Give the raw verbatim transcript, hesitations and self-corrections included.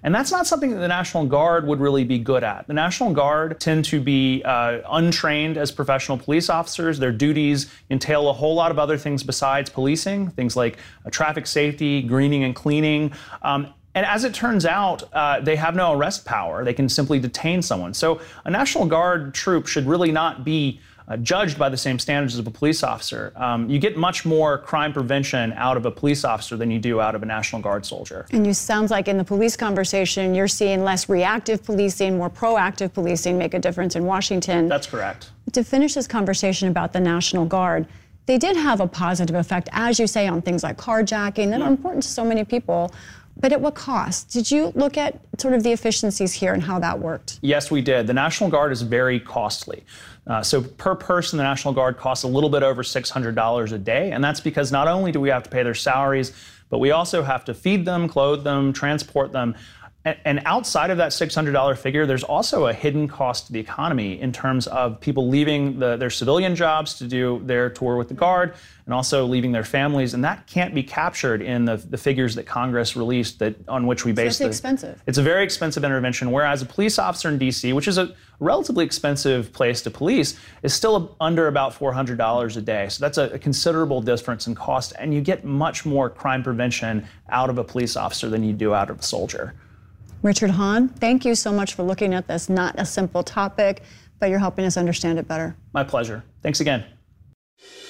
And that's not something that the National Guard would really be good at. The National Guard tend to be uh, untrained as professional police officers. Their duties entail a whole lot of other things besides policing, things like uh, traffic safety, greening and cleaning. Um, And as it turns out, uh, they have no arrest power. They can simply detain someone. So a National Guard troop should really not be uh, judged by the same standards as a police officer. Um, you get much more crime prevention out of a police officer than you do out of a National Guard soldier. And you sounds like in the police conversation, you're seeing less reactive policing, more proactive policing make a difference in Washington. That's correct. To finish this conversation about the National Guard, they did have a positive effect, as you say, on things like carjacking that are important to so many people. But at what cost? Did you look at sort of the efficiencies here and how that worked? Yes, we did. The National Guard is very costly. Uh, so per person, the National Guard costs a little bit over six hundred dollars a day. And that's because not only do we have to pay their salaries, but we also have to feed them, clothe them, transport them. And outside of that six hundred dollars figure, there's also a hidden cost to the economy in terms of people leaving the, their civilian jobs to do their tour with the Guard and also leaving their families. And that can't be captured in the, the figures that Congress released that on which we base the... It's expensive. It's a very expensive intervention, whereas a police officer in D C, which is a relatively expensive place to police, is still under about four hundred dollars a day. So that's a, a considerable difference in cost. And you get much more crime prevention out of a police officer than you do out of a soldier. Richard Hahn, thank you so much for looking at this. Not a simple topic, but you're helping us understand it better. My pleasure. Thanks again.